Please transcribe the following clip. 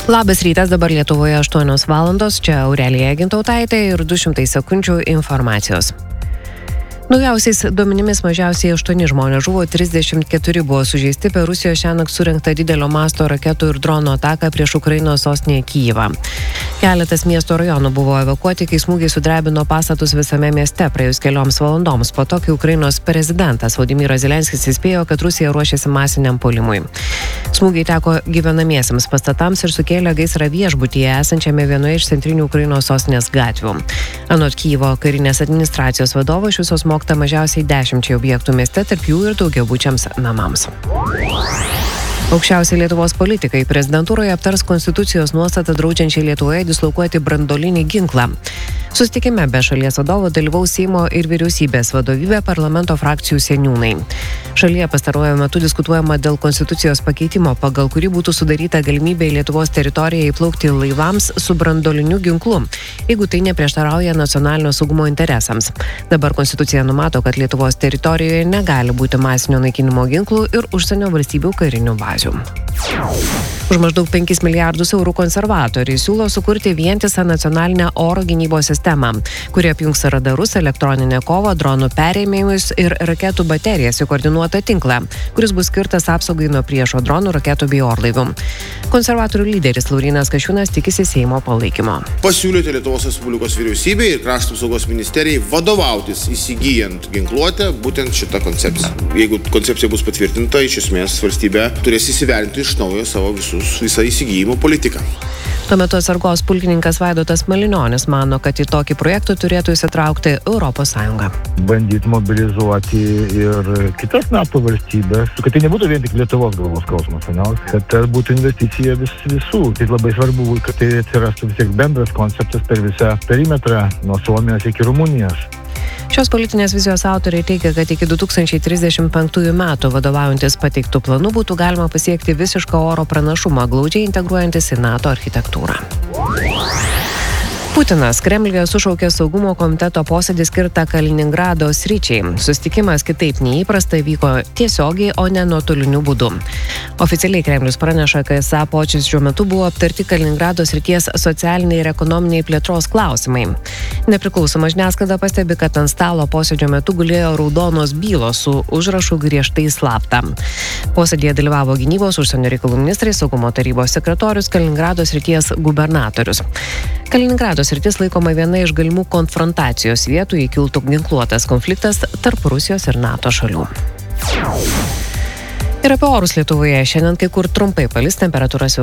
Labas rytas, dabar Lietuvoje 8 valandos, čia Aurelija Gintautaitė ir 200 sekundžių informacijos. Naujausiais duomenimis mažiausiai 8 žmonės žuvo, 34 buvo sužeisti per Rusijos šiąnakt surengtą didelio masto raketų ir dronų ataką prieš Ukrainos sostinę Kyjivą. Keletas miesto rajonų buvo evakuoti, kai smūgiai sudrebino pastatus visame mieste praėjus kelioms valandoms, po to, kai Ukrainos prezidentas Volodymyras Zelenskis įspėjo, kad Rusija ruošiasi masiniam puolimui. Smūgiai teko gyvenamiesiems pastatams ir sukėlė gaisrą viešbutyje esančiame vienoje iš centrinių Ukrainos sostinės gatvių. Anot Kyjivo karinės administracijos vadovo iš visos smogta mažiausiai 10 objektų mieste, tarp jų ir daugiabučiams namams. Aukščiausi Lietuvos politikai prezidentūroje aptars konstitucijos nuostatą draudžiančiai Lietuvoje dislokuoti branduolinį ginklą. Susitikime be šalies vadovo dalyvaus Seimo ir vyriausybės vadovybė, parlamento frakcijų seniūnai. Šalyje pastaruoju metu diskutuojama dėl konstitucijos pakeitimo, pagal kurį būtų sudaryta galimybė į Lietuvos teritoriją įplaukti laivams su branduoliniu ginklu, jeigu tai neprieštarauja nacionalinio saugumo interesams. Dabar konstitucija numato, kad Lietuvos teritorijoje negali būti masinio naikinimo ginklų ir užsienio valstybių karinių bazių. Už maždaug 5 milijardus eurų konservatoriai siūlo sukurti vientisą nacionalinę oro gynybos sistemą, kuri apjungs radarus, elektroninę kovą, dronų perėmėjimus ir raketų baterijas į koordinuotą tinklą, kuris bus skirtas apsaugai nuo priešo dronų, raketų bei orlaivių. Konservatorių lyderis Laurynas Kasčiūnas tikisi Seimo palaikymo. Pasiūlyti Lietuvos Respublikos vyriausybei ir Krašto apsaugos ministerijai vadovautis įsigyjant ginkluotę būtent šitą koncepciją. Jeigu koncepcija bus patvirtinta, iš esmės valstybė turės įsivertinti iš naujo savo visą įsigijimo politiką. Tuo metu atsargos pulkininkas Vaidotas Malinionis mano, kad į tokį projektą turėtų įsitraukti ES. Bandyti mobilizuoti ir kitas NATO valstybės, kad tai nebūtų vien tik Lietuvos galvos skausmas, kad tai būtų investicija visų. Tai labai svarbu, kad tai atsirastų vis tiek bendras konceptas per visą perimetrą nuo Suomijos iki Rumunijos. Šios politinės vizijos autoriai teigia, kad iki 2035 metų vadovaujantis pateiktų planų būtų galima pasiekti visišką oro pranašumą, glaudžiai integruojantis į NATO architektūrą. Putinas Kremliuje sušaukė saugumo komiteto posėdį skirtą Kaliningrado sričiai. Susitikimas kitaip neįprasta vyko tiesiogiai, o ne nuotoliniu būdu. Oficialiai Kremlius praneša, kad esą posėdžio metu buvo aptarti Kaliningrado srities socialiniai ir ekonominiai plėtros klausimai. Nepriklausoma žiniasklaida pastebi, kad ant stalo posėdžio metu gulėjo raudonos bylos su užrašu griežtai slapta. Posėdėje dalyvavo gynybos, užsienio reikalų ministrai, saugumo tarybos sekretorius, Kaliningrado srities gubernatorius. Kaliningrado sritis laikoma viena iš galimų konfrontacijos vietų, jei kiltų ginkluotas konfliktas tarp Rusijos ir NATO šalių. Ir apie orus Lietuvoje šiandien kai kur trumpai palis, temperatūra